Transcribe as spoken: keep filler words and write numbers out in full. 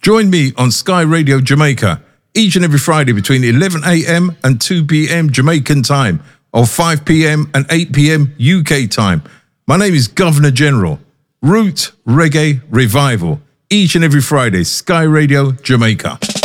Join me on Sky Radio Jamaica each and every Friday between eleven a.m. and two p.m. Jamaican time, or five p.m. and eight p.m. U K time. My name is Governor General. Root Reggae Revival, each and every Friday, Sky Radio Jamaica.